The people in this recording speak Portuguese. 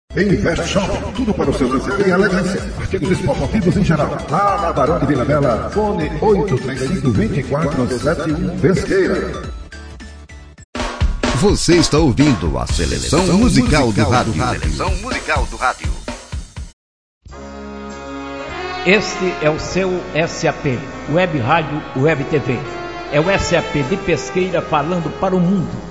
Invest Shopping, tudo para o seu lazer e elegância. Artigos esportivos em geral. Lá na Barão de Vila Bela, fone 835-2471 Pesqueira. Você está ouvindo a Seleção Musical do Rádio. Seleção Musical do Rádio. Este é o seu SAP, Web Rádio Web TV. É o SAP de Pesqueira falando para o mundo.